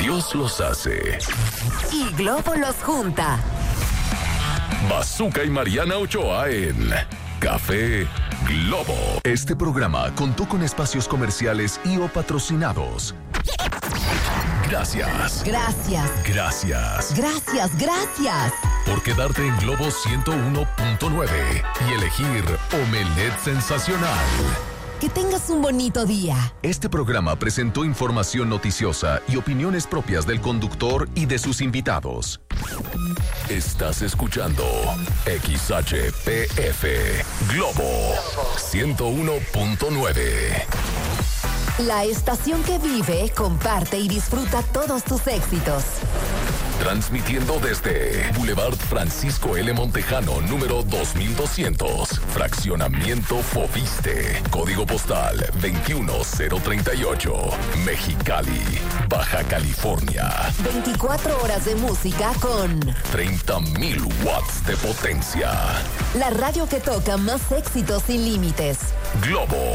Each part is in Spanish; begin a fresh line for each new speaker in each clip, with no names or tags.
Dios los hace
y Globo los junta.
Bazooka y Mariana Ochoa en Café Globo. Este programa contó con espacios comerciales y o patrocinados. Gracias.
Gracias.
Gracias.
Gracias, gracias.
Por quedarte en Globo 101.9 y elegir Omelette Sensacional.
Que tengas un bonito día.
Este programa presentó información noticiosa y opiniones propias del conductor y de sus invitados. Estás escuchando XHPF Globo 101.9.
La estación que vive, comparte y disfruta todos tus éxitos.
Transmitiendo desde Boulevard Francisco L. Montejano, número 2200, Fraccionamiento Fobiste, Código Postal 21038, Mexicali, Baja California.
24 horas de música con
30,000 watts de potencia.
La radio que toca más éxitos sin límites.
Globo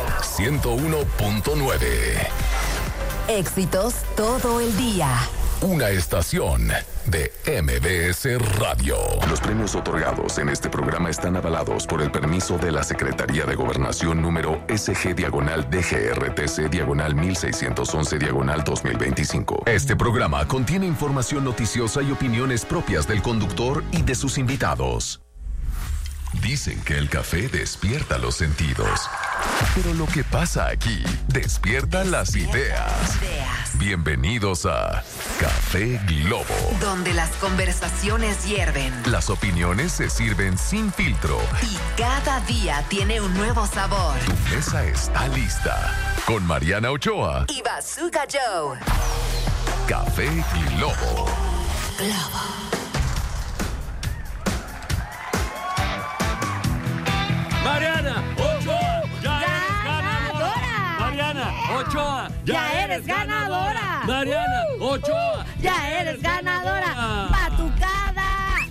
101.9.
Éxitos todo el día.
Una estación de MBS Radio. Los premios otorgados en este programa están avalados por el permiso de la Secretaría de Gobernación número SG-DGRTC-1611-2025. Este programa contiene información noticiosa y opiniones propias del conductor y de sus invitados. Dicen que el café despierta los sentidos, pero lo que pasa aquí despierta las ideas. Bienvenidos a Café Globo,
donde las conversaciones hierven,
las opiniones se sirven sin filtro
y cada día tiene un nuevo sabor.
Tu mesa está lista con Mariana Ochoa
y Bazooka Joe.
Café Globo.
Mariana Ochoa, ya eres ganadora. Mariana Ochoa,
ya eres ganadora.
Mariana Ochoa,
ya eres ganadora. Batucada.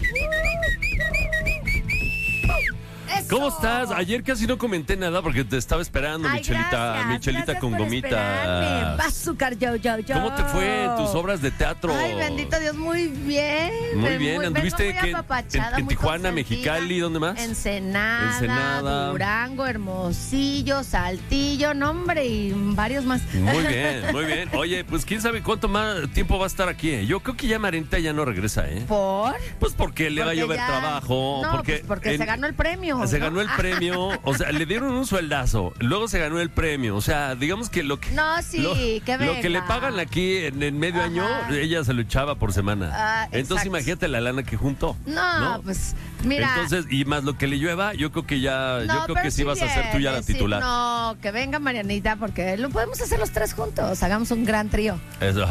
Eso.
¿Cómo estás? Ayer casi no comenté nada porque te estaba esperando,
Ay,
Michelita,
gracias
con
por
gomita.
esperarme. Bazooka, yo.
¿Cómo te fue en tus obras de teatro?
Ay, bendito Dios, muy bien.
Muy bien, anduviste
vengo muy apapachada,
en
muy
Tijuana,
consentida.
Mexicali, ¿dónde más?
Ensenada, Durango, Hermosillo, Saltillo, no hombre, y varios más.
Muy bien, muy bien. Oye, pues quién sabe cuánto más tiempo va a estar aquí. Yo creo que ya Marianita ya no regresa, ¿eh?
¿Por?
Pues porque le va a
Porque
llover
ya-
trabajo.
No, pues porque se ganó el premio.
Se
¿no?
ganó el premio, o sea, le dieron un sueldazo, luego se ganó el premio, o sea, digamos que lo que
No, sí, que
lo que le
venga.
pagan aquí en medio
Ajá.
año, ella se lo echaba por semana.
Ah,
Entonces
exacto.
imagínate la lana que juntó.
No, pues mira.
Entonces, y más lo que le llueva, yo creo que ya,
No,
yo creo
pero
que sí vas a ser tú ya la
viene, sí,
titular.
no, que venga Marianita, porque lo podemos hacer los tres juntos. Hagamos un gran trío.
Eso,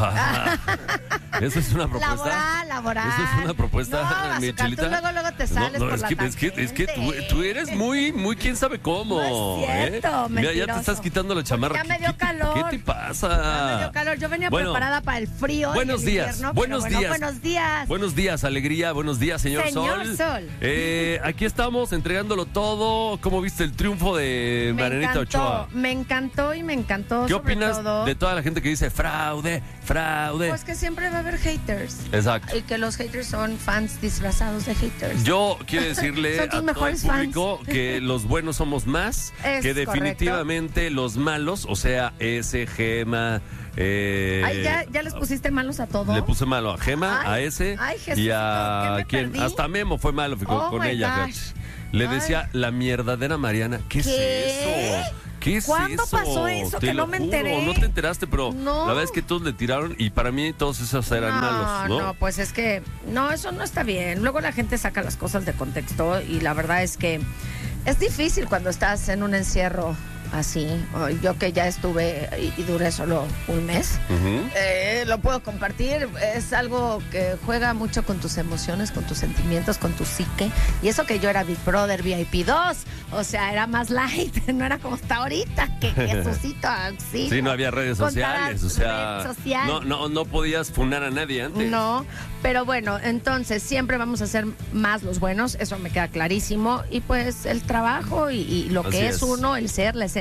eso es una propuesta.
Laboral.
Eso es una propuesta,
No, Bazooka,
Michelita.
tú luego te sales por la
es que tú eres muy quién sabe cómo.
No es cierto,
Mira, ya te
mentiroso.
estás quitando la chamarra.
Ya me dio calor.
¿Qué te pasa?
Ya me dio calor. Yo venía
Bueno,
preparada para el frío.
Buenos
y el
días,
invierno,
buenos
pero bueno,
días.
Buenos días.
Buenos días, alegría, buenos días, señor Sol. Aquí estamos entregándolo todo. ¿Cómo viste el triunfo de Marianita Ochoa?
Me encantó y me encantó.
¿Qué
sobre
opinas
todo,
de toda la gente que dice fraude?
Pues que siempre va a haber haters.
Exacto.
Y que los haters son fans disfrazados de haters.
Yo quiero decirle
Son
a
tus
todo el
mejores
público
fans.
que los buenos somos más,
Es
que definitivamente los malos, o sea, ese Gema,
Ay, ya les pusiste malos a todos.
le puse malo a Gema,
Ay,
a ese
ay,
y
Jesucito,
a
¿qué me
quien
perdí?
hasta Memo fue malo
Oh,
con
my
ella.
gosh.
fíjate. Le
Ay.
decía la mierdadera Mariana. ¿Qué es
¿Qué?
eso? ¿Qué es
¿Cuándo
eso?
pasó eso?
Te
Que
lo
no me
juro,
enteré.
No te enteraste, pero
No.
la verdad es que todos le tiraron y para mí todos esos eran malos, ¿no?
No, pues es que, no, eso no está bien. Luego la gente saca las cosas de contexto y la verdad es que es difícil cuando estás en un encierro así. Yo que ya estuve y duré solo un mes,
Ujú.
lo puedo compartir. Es algo que juega mucho con tus emociones, con tus sentimientos, con tu psique. Y eso que yo era Big Brother VIP 2, o sea, era más light, no era como está ahorita, que Jesucito auxilio.
Sí, no había redes
Con cada
sociales, o sea,
red social.
no podías funar a nadie antes.
No, pero bueno, entonces siempre vamos a ser más los buenos, eso me queda clarísimo. Y pues el trabajo y lo
Así
que es
es.
uno, el ser, la esencia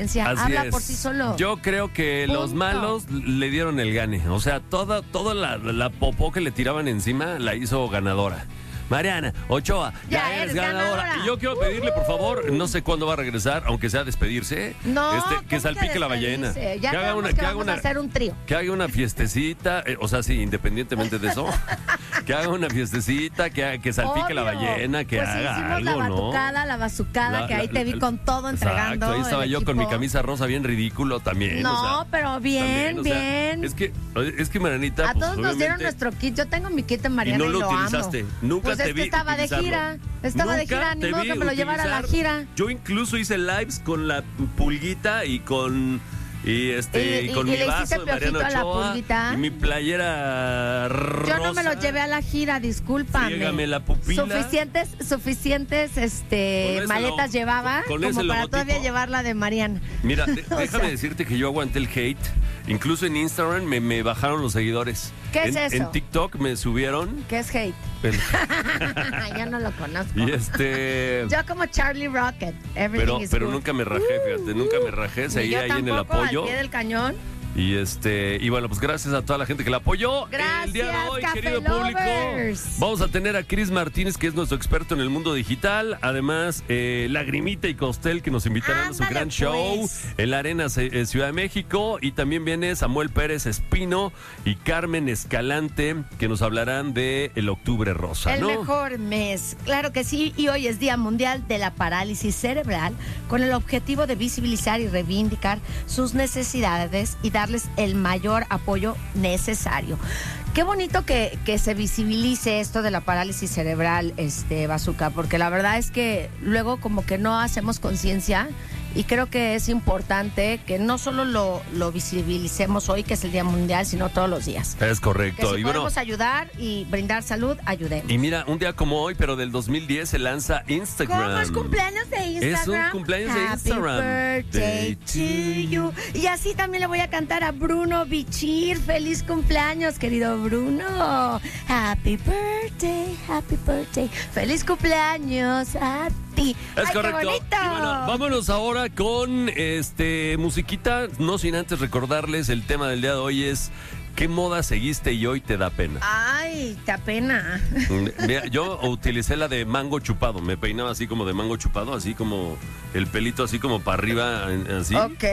inteligencia habla por sí solo.
Yo creo que los malos le dieron el gane. O sea, toda la popó que le tiraban encima la hizo ganadora. Mariana Ochoa, ya eres ganadora. Y yo quiero pedirle, por favor, no sé cuándo va a regresar, aunque sea a despedirse, que salpique la ballena.
Ya vamos a hacer un trío.
Que haga una fiestecita, o sea, sí, independientemente de eso, que haga una fiestecita, que salpique la ballena, que haga algo, ¿no?
La bazucada, que ahí te vi con todo entregando.
Exacto, ahí estaba yo con mi camisa rosa bien ridículo también.
No, pero bien.
Es que Marianita,
a todos nos dieron nuestro kit. Yo tengo mi kit de Mariana y no lo utilizaste.
Nunca te vi
estaba
utilizarlo.
Estaba de gira, ni modo que me lo llevara a la gira.
Yo incluso hice lives con la pulguita y con con mi vaso de Mariana Ochoa y mi playera rosa.
Yo no me lo llevé a la gira, discúlpame.
Frígame la pupila.
Suficientes maletas llevaba como para logotipo. Todavía llevarla de Mariana.
Mira, déjame decirte que yo aguanté el hate. Incluso en Instagram me bajaron los seguidores.
¿Qué es eso?
En TikTok me subieron.
¿Qué es hate? Yo no lo conozco.
Y
yo como Charlie Rocket.
Pero nunca me rajé, fíjate, nunca me rajé. Seguía ahí en el apoyo.
Al pie del cañón.
Y bueno, pues gracias a toda la gente que la apoyó.
Gracias,
el día de hoy,
Café
querido
Lovers.
público. Vamos a tener a Chris Martínez, que es nuestro experto en el mundo digital. Además, Lagrimita y Costel, que nos invitarán a su gran show en la Arena Ciudad de México. Y también viene Samuel Pérez Espino y Carmen Escalante, que nos hablarán de el Octubre Rosa,
El mejor mes, claro que sí. Y hoy es Día Mundial de la Parálisis Cerebral, con el objetivo de visibilizar y reivindicar sus necesidades y darles el mayor apoyo necesario. Qué bonito que se visibilice esto de la parálisis cerebral, Bazooka, porque la verdad es que luego como que no hacemos conciencia y creo que es importante que no solo lo visibilicemos hoy, que es el Día Mundial, sino todos los días.
Es correcto.
Que si podemos ayudar y brindar salud, ayudemos.
Y mira, un día como hoy, pero del 2010 se lanza Instagram.
¿Cómo es cumpleaños de Instagram?
Es un cumpleaños de Instagram.
Happy birthday to you. Y así también le voy a cantar a Bruno Bichir. Feliz cumpleaños, querido Bruno. Happy birthday, happy birthday. Feliz cumpleaños a ti.
Es
¡Ay,
correcto.
qué bonito!
Y bueno, vámonos ahora con musiquita, no sin antes recordarles el tema del día de hoy es ¿qué moda seguiste y hoy te da pena?
Ay, te da pena.
Mira, yo utilicé la de mango chupado, me peinaba así como de mango chupado, así como el pelito así como para arriba, así.
Ok.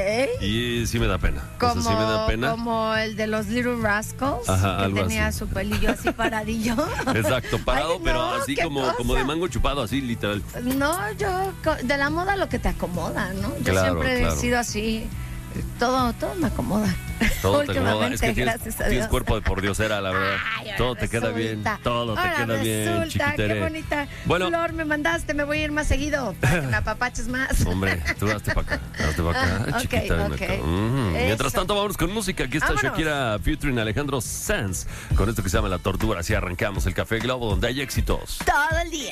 Y sí me da pena.
Como,
sí me da pena.
Como el de los Little Rascals.
Ajá,
que tenía
así.
su pelillo así paradillo.
Exacto, parado,
Ay, no,
pero así como de mango chupado, así literal.
No, yo de la moda lo que te acomoda, ¿no? Yo siempre he sido así. Todo me acomoda.
Todo te acomoda. Es que
tienes
cuerpo de pordiosera, la verdad. Todo te queda bien. Todo te queda bien, chiquitere.
Qué bonita
flor
me mandaste. Me voy a ir más seguido para que me apapaches más.
Hombre, tú hazte para acá. Chiquita, ven acá. Mientras tanto, vámonos con música. Aquí está Shakira featuring Alejandro Sanz con esto que se llama La Tortura. Así arrancamos el Café Globo, donde hay éxitos
todo el día.